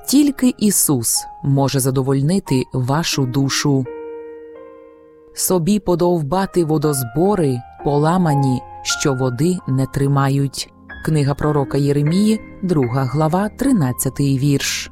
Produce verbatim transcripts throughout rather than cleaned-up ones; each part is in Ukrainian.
Тільки Ісус може задовольнити вашу душу. Собі подовбати водозбори, поламані, що води не тримають. Книга пророка Єремії, друга глава, тринадцятий вірш.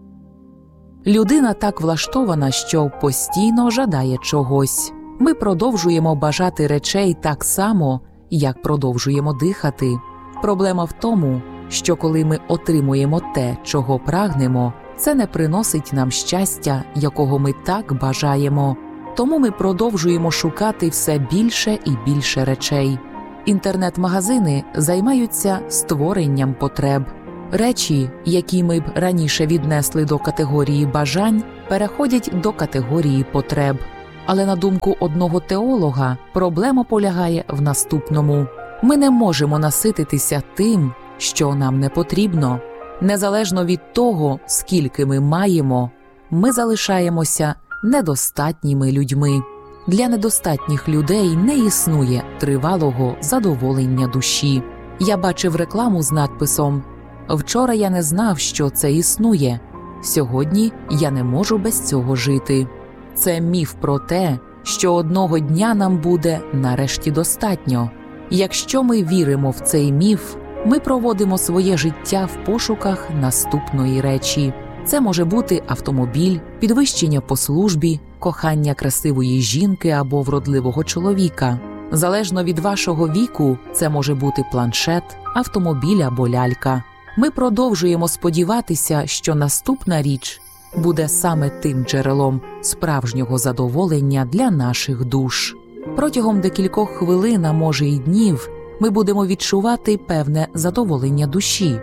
Людина так влаштована, що постійно жадає чогось. Ми продовжуємо бажати речей так само, як продовжуємо дихати. Проблема в тому, що коли ми отримуємо те, чого прагнемо, це не приносить нам щастя, якого ми так бажаємо. Тому ми продовжуємо шукати все більше і більше речей. Інтернет-магазини займаються створенням потреб. Речі, які ми б раніше віднесли до категорії бажань, переходять до категорії потреб. Але на думку одного теолога, проблема полягає в наступному. Ми не можемо насититися тим, що нам не потрібно. Незалежно від того, скільки ми маємо, ми залишаємося недостатніми людьми. Для недостатніх людей не існує тривалого задоволення душі. Я бачив рекламу з надписом «Вчора я не знав, що це існує. Сьогодні я не можу без цього жити». Це міф про те, що одного дня нам буде нарешті достатньо. Якщо ми віримо в цей міф, ми проводимо своє життя в пошуках наступної речі. Це може бути автомобіль, підвищення по службі, кохання красивої жінки або вродливого чоловіка. Залежно від вашого віку, це може бути планшет, автомобіль або лялька. Ми продовжуємо сподіватися, що наступна річ буде саме тим джерелом справжнього задоволення для наших душ. Протягом декількох хвилин, а може й днів, ми будемо відчувати певне задоволення душі.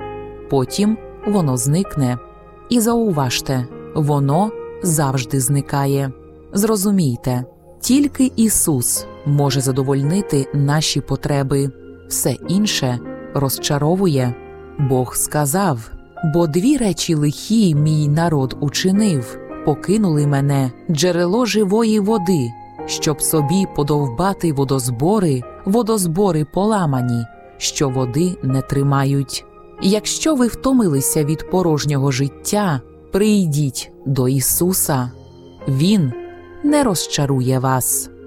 Потім воно зникне. І зауважте, воно завжди зникає. Зрозумійте, тільки Ісус може задовольнити наші потреби. Все інше розчаровує. Бог сказав: «Бо дві речі лихі мій народ учинив, покинули мене, джерело живої води, щоб собі подовбати водозбори, водозбори поламані, що води не тримають». Якщо ви втомилися від порожнього життя, прийдіть до Ісуса. Він не розчарує вас.